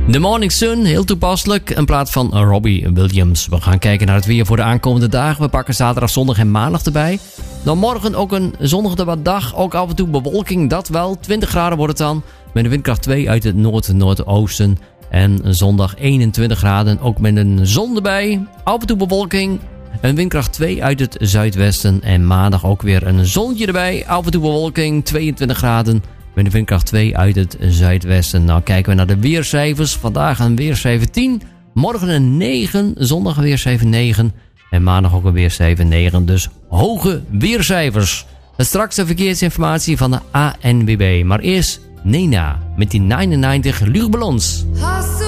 The Morning Sun, heel toepasselijk. Een plaat van Robbie Williams. We gaan kijken naar het weer voor de aankomende dagen. We pakken zaterdag, zondag en maandag erbij. Dan morgen ook een zonnige dag. Ook af en toe bewolking, dat wel. 20 graden wordt het dan. Met een windkracht 2 uit het noordoosten. En zondag 21 graden, ook met een zon erbij. Af en toe bewolking. Een windkracht 2 uit het zuidwesten. En maandag ook weer een zonnetje erbij. Af en toe bewolking, 22 graden. Met een windkracht 2 uit het zuidwesten. Nou kijken we naar de weercijfers. Vandaag een weercijfer 10. Morgen een 9. Zondag een weercijfer 9. En maandag ook een weercijfer 9. Dus hoge weercijfers. En straks de verkeersinformatie van de ANWB. Maar eerst Nena met die 99 luchtballons.